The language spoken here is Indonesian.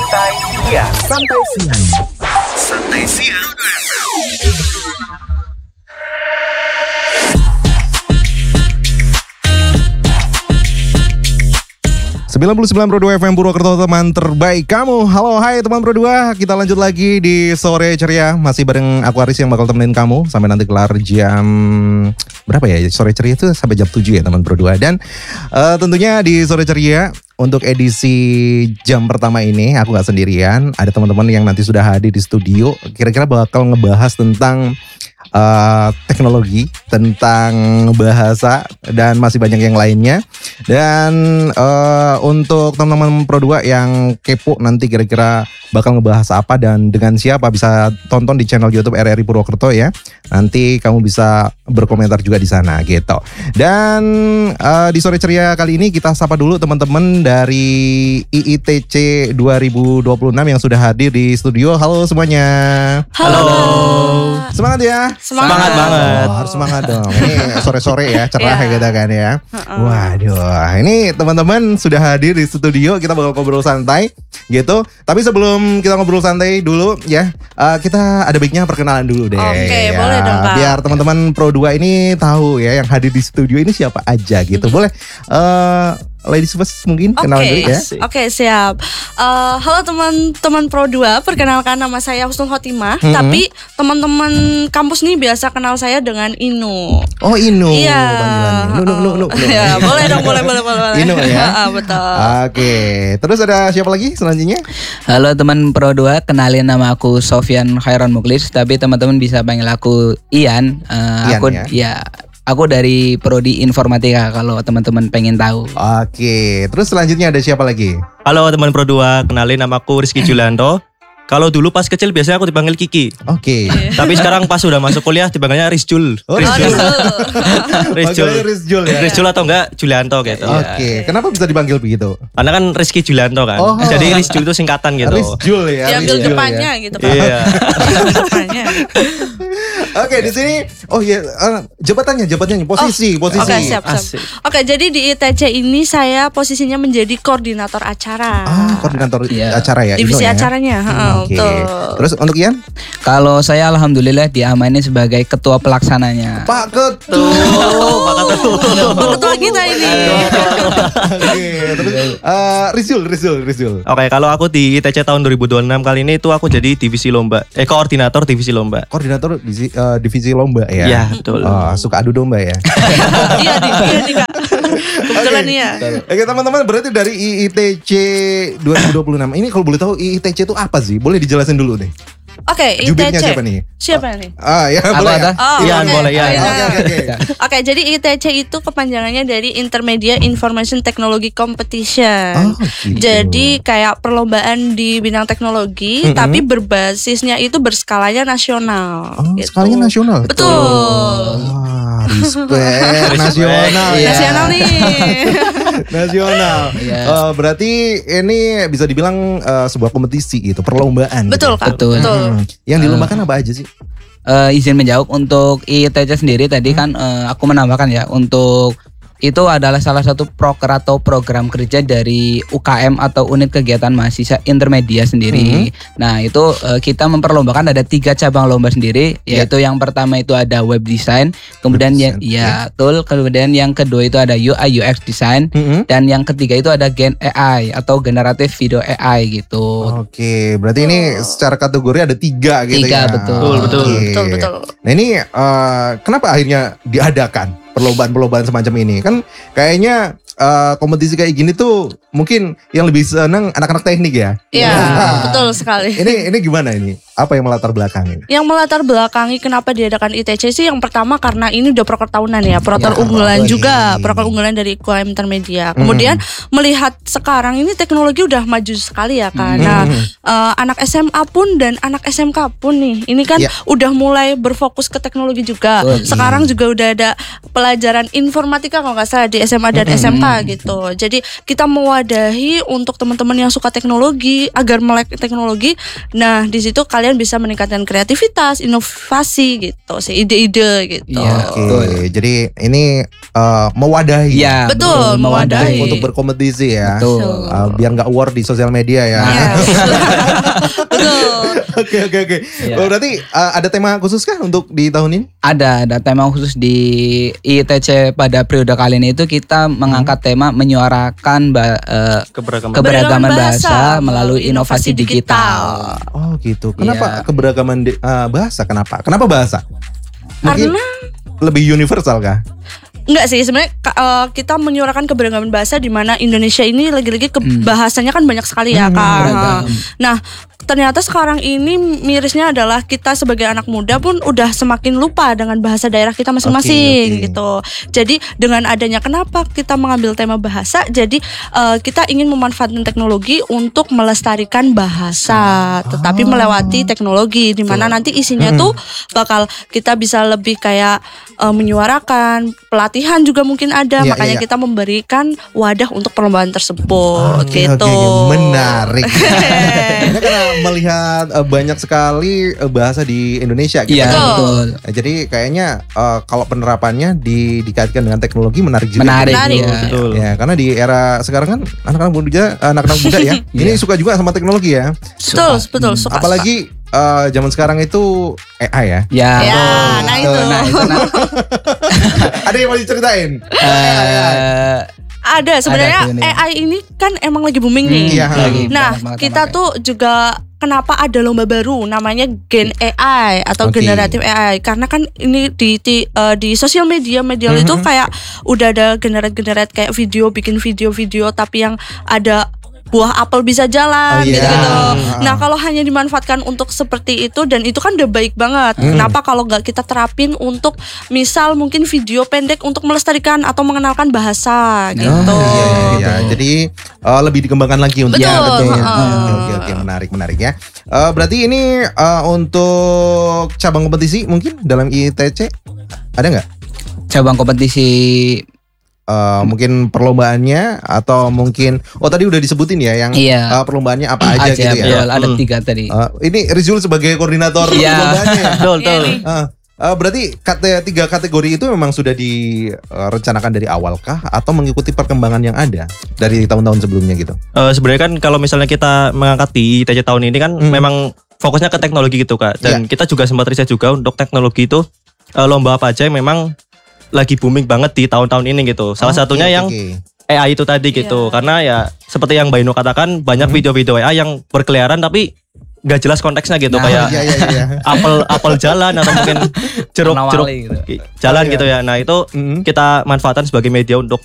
Santai Siang. Santai Siang. Santai Siang. ...99.2 FM Purwokerto, teman terbaik kamu. Halo, hai teman Pro 2. Kita lanjut lagi di Sore Ceria. Masih bareng aku Aris yang bakal temenin kamu sampai nanti kelar jam... berapa ya? Sore Ceria itu sampai jam 7 ya teman Pro 2. Dan tentunya di Sore Ceria untuk edisi jam pertama ini aku gak sendirian. Ada teman-teman yang nanti sudah hadir di studio. Kira-kira bakal ngebahas tentang teknologi, tentang bahasa, dan masih banyak yang lainnya. Dan untuk teman-teman Pro 2 yang kepo nanti kira-kira bakal ngebahas apa dan dengan siapa, bisa tonton di channel YouTube RRI Purwokerto ya. Nanti kamu bisa berkomentar juga di sana gitu. Dan di Sore Ceria kali ini kita sapa dulu teman-teman dari IITC 2026 yang sudah hadir di studio. Halo semuanya. Halo. Semangat ya. Semangat banget. Harus semangat dong. Ini sore-sore ya, cerah ya kita kan ya. Waduh, ini teman-teman sudah hadir di studio. Kita bakal ngobrol santai gitu. Tapi sebelum kita ngobrol santai dulu ya, kita ada baiknya perkenalan dulu deh. Oke, ya. boleh dong Kak. Biar teman-teman Pro 2 ini tahu ya yang hadir di studio ini siapa aja gitu. Boleh ladies first mungkin kenalan dulu ya. Oke, siap. Halo teman-teman Pro 2, perkenalkan nama saya Husnul Khotimah. Tapi teman-teman kampus nih biasa kenal saya dengan Inu. Oh, Inu. Iya. Nu. Ya, boleh dong, boleh. Inu ya. Betul. Oke. Terus ada siapa lagi selanjutnya? Halo teman Pro 2, kenalin nama aku Sofyan Khairon Muklis, tapi teman-teman bisa panggil aku Ian. Aku dari Prodi Informatika kalau teman-teman pengen tahu. Oke. Terus selanjutnya ada siapa lagi? Halo teman Pro 2, kenalin namaku Rizky Julianto. Kalau dulu pas kecil biasanya aku dipanggil Kiki. Oke. Tapi sekarang pas udah masuk kuliah dipanggilnya Rizjul. Oh, Rizjul ya. Rizjul atau enggak Julianto gitu. Oke. Kenapa bisa dipanggil begitu? Karena kan Rizky Julianto kan. Oh. Jadi Rizjul itu singkatan gitu. Rizjul ya. Diambil Rizjul depannya ya. gitu kan. Iya. Depannya. Oke, di sini jabatannya posisi. Oke, siap. Oke, jadi di ITC ini saya posisinya menjadi koordinator acara. Koordinator acara ya. Divisi Ino ya? acaranya. Oke. Betul. Terus untuk Ian? Kalau saya alhamdulillah diamani sebagai ketua pelaksananya. Pak Ketua. Ketua kita ini. Oke. Terus Rizul. Oke, kalau aku di ITC tahun 2026 kali ini itu aku jadi divisi lomba. Koordinator divisi lomba. Koordinator divisi lomba ya. Iya, betul. Suka adu domba ya. Iya nih Kak. Kebetulan ya. Oke teman-teman, berarti dari IITC 2026 ini kalau boleh tahu IITC itu apa sih? Boleh dijelasin dulu deh. Oke, Jubirnya ITC. siapa nih? Siapa nih? Ya boleh ya. Ian, boleh ya. Oke. Oke, jadi ITC itu kepanjangannya dari Intermedia Information Technology Competition. Gitu. Jadi kayak perlombaan di bidang teknologi, tapi berbasisnya itu berskalanya nasional. Gitu. Skalanya nasional. Betul. Wah, respect nasional. Ya. Nasional nih. Nasional. Iya. Berarti ini bisa dibilang sebuah kompetisi gitu, perlombaan. Betul gitu. Kak. Betul. Yang dilombakan apa aja sih? Izin menjawab untuk IITC sendiri tadi kan aku menambahkan ya, untuk itu adalah salah satu proker atau program kerja dari UKM atau unit kegiatan mahasiswa intermedia sendiri. Nah itu kita memperlombakan ada 3 cabang lomba sendiri, yaitu yang pertama itu ada web design, kemudian kemudian yang kedua itu ada UI UX design, dan yang ketiga itu ada Gen AI atau generative video AI gitu. Oke, berarti ini secara kategori ada 3 gitu ya. 3, betul. Betul. Nah ini kenapa akhirnya diadakan perlombaan semacam ini? Kan kayaknya kompetisi kayak gini tuh mungkin yang lebih senang anak-anak teknik ya. Iya, betul sekali. Ini gimana ini? Apa yang melatar belakangi? Yang melatar belakangi kenapa diadakan ITC sih yang pertama karena ini udah proker tahunan ya, proker unggulan juga, proker unggulan dari UKM Intermedia. Kemudian melihat sekarang ini teknologi udah maju sekali ya kan. Nah, anak SMA pun dan anak SMK pun nih, ini kan udah mulai berfokus ke teknologi juga. Sekarang juga udah ada pelajaran informatika kalau nggak salah di SMA dan SMK gitu. Jadi kita mewadahi untuk teman-teman yang suka teknologi agar melek teknologi. Nah, di situ kalian kalian bisa meningkatkan kreativitas, inovasi gitu sih, ide-ide gitu. Iya. Oke, jadi ini mewadahi. Iya, Betul, mewadahi. Untuk berkompetisi ya. Betul. Biar nggak war di sosial media ya. Yes. Betul. Oke. Iya. Oh, berarti ada tema khusus kah untuk di tahun ini? Ada tema khusus di ITC pada periode kali ini itu kita mengangkat tema menyuarakan Keberagaman. keberagaman bahasa bahasa melalui inovasi digital. Oh gitu. Kenapa Iya. keberagaman bahasa? Kenapa bahasa? Mungkin Karena lebih universal kah? enggak sih sebenarnya kita menyuarakan keberagaman bahasa di mana Indonesia ini lagi-lagi bahasanya kan banyak sekali ya Kak. beragam. Nah, ternyata sekarang ini mirisnya adalah kita sebagai anak muda pun udah semakin lupa dengan bahasa daerah kita masing-masing Oke. gitu. Jadi dengan adanya kenapa kita mengambil tema bahasa, jadi kita ingin memanfaatkan teknologi untuk melestarikan bahasa, tetapi melewati teknologi di mana nanti isinya tuh bakal kita bisa lebih kayak menyuarakan, pelatihan juga mungkin ada, Iya, makanya iya. kita memberikan wadah untuk perlombaan tersebut gitu. Menarik. Ini karena melihat banyak sekali bahasa di Indonesia gitu. Iya, Betul. betul. Jadi kayaknya kalau penerapannya dikaitkan dengan teknologi menarik juga. Menarik, Menarik. iya. Betul. Ya, karena di era sekarang kan anak-anak muda ya, ini suka juga sama teknologi ya. Betul, suka. Apalagi zaman sekarang itu AI ya. Ya, Ya, betul. nah itu. Ada yang mau diceritain? Ada sebenarnya Ada tuh, nih. AI ini kan emang lagi booming nih. Iya. Lagi Nah, banyak banget kita yang tuh juga kenapa ada lomba baru namanya Gen AI atau Oke. generatif AI, karena kan ini di sosial media itu kayak udah ada generate kayak bikin video tapi yang ada buah apel bisa jalan Oh, iya. gitu. Nah, kalau hanya dimanfaatkan untuk seperti itu dan itu kan udah baik banget. Kenapa kalau nggak kita terapin untuk misal mungkin video pendek untuk melestarikan atau mengenalkan bahasa gitu. Iya. Jadi lebih dikembangkan lagi untuk Betul, Oke, menarik ya. Berarti ini untuk cabang kompetisi mungkin dalam ITC ada nggak? cabang kompetisi. Mungkin perlombaannya atau mungkin tadi udah disebutin ya yang Iya. perlombaannya apa aja gitu ya. betul, ada 3 tadi. Ini Rizul sebagai koordinator Iya. perlombaannya ya. Betul. Berarti 3 kategori itu memang sudah direncanakan dari awal kah atau mengikuti perkembangan yang ada dari tahun-tahun sebelumnya gitu? Sebenarnya kan kalau misalnya kita mengangkat di ITC tahun ini kan memang fokusnya ke teknologi gitu Kak. Dan kita juga sempat riset juga untuk teknologi itu lomba apa aja yang memang lagi booming banget di tahun-tahun ini gitu. Salah satunya yang AI itu tadi gitu. Karena ya seperti yang Mbak Ino katakan banyak video-video AI yang berkeliaran tapi nggak jelas konteksnya gitu, kayak Iya. apel jalan atau mungkin jeruk Warna-warni gitu. jalan gitu ya. Nah itu kita manfaatkan sebagai media untuk